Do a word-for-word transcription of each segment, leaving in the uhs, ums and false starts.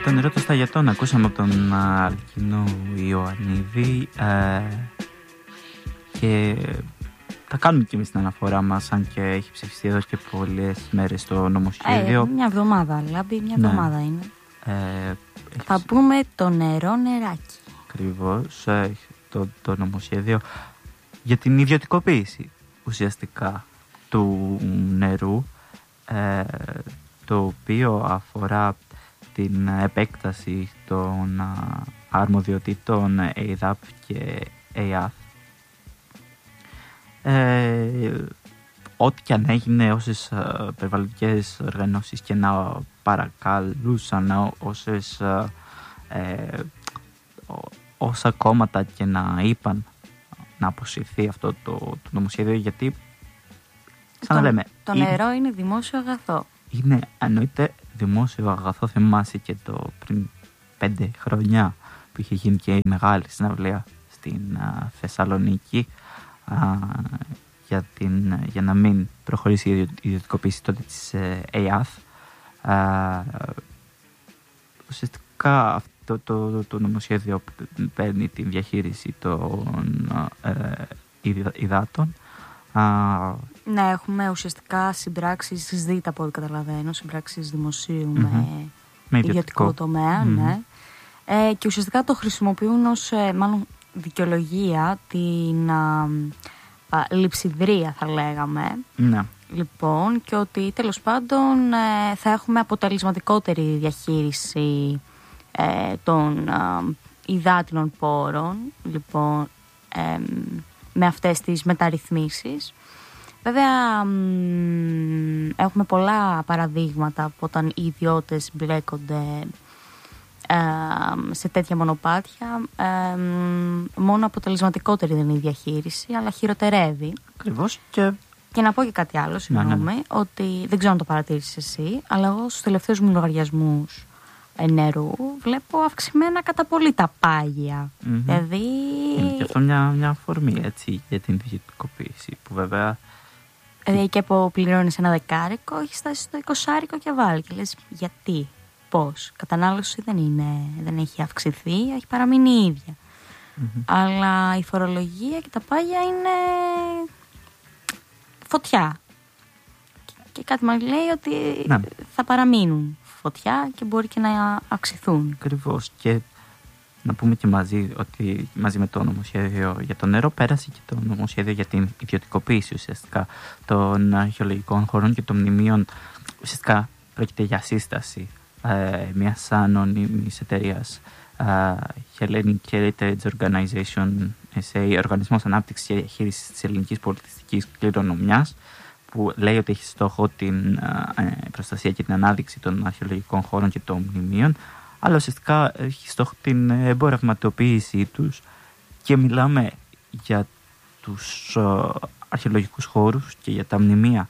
Το νερό των Σταγιατών ακούσαμε από τον Αλκίνο Ιωαννίδη ε, και θα κάνουμε και εμείς την αναφορά μας, αν και έχει ψηφιστεί εδώ και πολλές μέρες στο νομοσχέδιο. Ε, μια εβδομάδα, Λάμπη, μια ναι. εβδομάδα είναι. Ε, θα έχεις... πούμε το νερό νεράκι. Ακριβώς, ε, το, το νομοσχέδιο για την ιδιωτικοποίηση ουσιαστικά του νερού, ε, το οποίο αφορά την επέκταση των αρμοδιοτήτων ΕΙΔΑΠ και ΕΙΑΘ. Ε, ό,τι και αν έγινε, όσες περιβαλλοντικές οργανώσεις και να παρακαλούσαν, όσες ε, όσα κόμματα και να είπαν να αποσυρθεί αυτό το, το νομοσχέδιο, γιατί ξαναλέμε, το, το είναι, νερό είναι δημόσιο αγαθό. Είναι εννοείται δημόσιο αγαθό. Θυμάσαι και το πριν πέντε χρόνια που είχε γίνει και η μεγάλη συναυλία στην α, Θεσσαλονίκη α, για, την, για να μην προχωρήσει η ιδιωτικοποίηση τότε της ε, ΕΙΑΘ. Ουσιαστικά αυτό το, το, το νομοσχέδιο παίρνει τη διαχείριση των ε, υδάτων. Uh, ναι, έχουμε ουσιαστικά συμπράξεις ΣΔΙΤ, από ό,τι καταλαβαίνω, συμπράξεις δημοσίου mm-hmm. με, με ιδιωτικό τομέα, mm-hmm. ναι. Ε, και ουσιαστικά το χρησιμοποιούν ως ε, μάλλον δικαιολογία την α, α, λειψιδρία, θα λέγαμε. Ναι. Λοιπόν, και ότι τέλος πάντων ε, θα έχουμε αποτελεσματικότερη διαχείριση ε, των α, υδάτινων πόρων, λοιπόν, ε, με αυτές τις μεταρρυθμίσεις. Βέβαια, μ, έχουμε πολλά παραδείγματα από όταν οι ιδιώτες μπλέκονται ε, σε τέτοια μονοπάτια. Ε, μόνο αποτελεσματικότερη δεν είναι η διαχείριση, αλλά χειροτερεύει. Ακριβώς. Και, και να πω και κάτι άλλο, συγγνώμη, ναι, ναι. ότι δεν ξέρω αν το παρατήρησες εσύ, αλλά εγώ στους τελευταίους μου λογαριασμούς νερού βλέπω αυξημένα κατά πολύ τα πάγια. Mm-hmm. Δηλαδή... είναι και αυτό μια, μια αφορμή, έτσι, για την ιδιωτικοποίηση που βέβαια... Δηλαδή και που πληρώνεις ένα δεκάρικο έχει φτάσει στο εικοσάρικο και βάλει και λες γιατί, πώς. Κατανάλωση δεν είναι, δεν έχει αυξηθεί, έχει παραμείνει η ίδια. Mm-hmm. Αλλά η φορολογία και τα πάγια είναι φωτιά. Και, και κάτι μας λέει ότι ναι. θα παραμείνουν φωτιά και μπορεί και να αυξηθούν. Ακριβώς. Και να πούμε και μαζί ότι μαζί με το νομοσχέδιο για το νερό πέρασε και το νομοσχέδιο για την ιδιωτικοποίηση ουσιαστικά των αρχαιολογικών χωρών και των μνημείων. Ουσιαστικά πρόκειται για σύσταση ε, μιας ανώνυμης εταιρείας, ε, Hellenic Heritage Organization, ες έι, Οργανισμός Ανάπτυξης και Διαχείρισης της Ελληνικής Πολιτιστικής Κληρονομιάς, που λέει ότι έχει στόχο την ε, προστασία και την ανάδειξη των αρχαιολογικών χώρων και των μνημείων, αλλά ουσιαστικά έχει στόχο την εμπορευματοποίησή τους, και μιλάμε για τους ε, αρχαιολογικούς χώρους και για τα μνημεία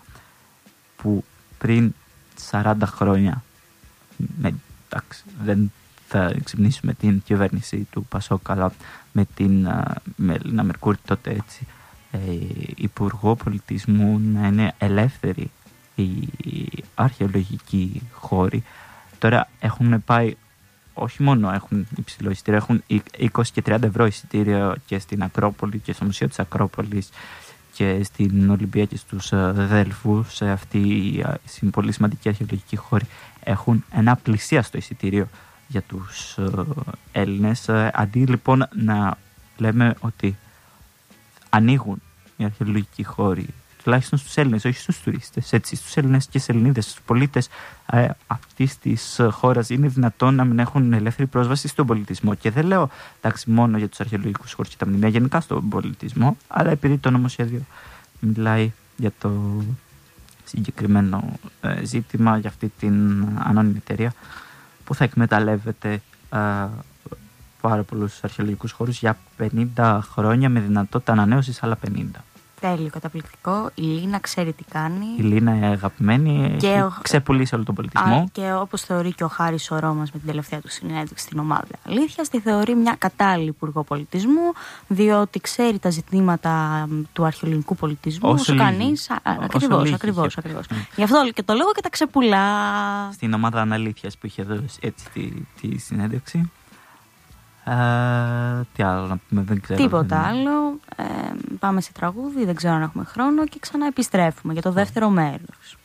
που πριν σαράντα χρόνια, με, εντάξει, δεν θα ξυπνήσουμε την κυβέρνηση του Πασόκ, αλλά με την ε, με Έλληνα Μερκούρη τότε, έτσι, Υπουργό Πολιτισμού, να είναι ελεύθεροι οι αρχαιολογικοί χώροι. Τώρα έχουν πάει, όχι μόνο έχουν υψηλό εισιτήριο, έχουν είκοσι και τριάντα ευρώ εισιτήριο και στην Ακρόπολη και στο Μουσείο της Ακρόπολης και στην Ολυμπία και στους Δέλφους. Αυτοί οι πολύ σημαντικοί αρχαιολογικοί χώροι έχουν ένα πλησίαστο εισιτήριο για τους Έλληνες. Αντί λοιπόν να λέμε ότι ανοίγουν οι αρχαιολογικοί χώροι, τουλάχιστον στους Έλληνες, όχι στους τουρίστες, έτσι, στους Έλληνες και στις Ελληνίδες, στους πολίτες ε, αυτής της χώρας, είναι δυνατόν να μην έχουν ελεύθερη πρόσβαση στον πολιτισμό. Και δεν λέω, εντάξει, μόνο για τους αρχαιολογικούς χώρους και τα μνημεία, γενικά στον πολιτισμό, αλλά επειδή το νομοσχέδιο μιλάει για το συγκεκριμένο ε, ζήτημα, για αυτή την ανώνυμη εταιρεία που θα εκμεταλλεύεται ε, πάρα πολλούς αρχαιολογικούς χώρους για πενήντα χρόνια, με δυνατότητα ανανέωσης άλλα πενήντα. Τέλειο, καταπληκτικό. Η Λίνα ξέρει τι κάνει. Η Λίνα είναι αγαπημένη, και έχει ο... ξεπουλήσει όλο τον πολιτισμό. Α, και όπως θεωρεί και ο Χάρης ο Ρώμας με την τελευταία του συνέντευξη στην ομάδα Αλήθειας, τη θεωρεί μια κατάλληλη υπουργό πολιτισμού, διότι ξέρει τα ζητήματα του αρχαιολογικού πολιτισμού όσο κανείς. Ακριβώς, ακριβώς, ακριβώς. Mm. Γι' αυτό και το λόγο και τα ξεπουλά. Στην ομάδα Αναλήθειας που είχε δώσει έτσι τη, τη συνέντευξη. Ε, τι άλλο να πούμε, δεν ξέρω. Τίποτα δεν... άλλο. Ε, πάμε σε τραγούδι, δεν ξέρω αν έχουμε χρόνο και ξανά επιστρέφουμε για το δεύτερο μέρος.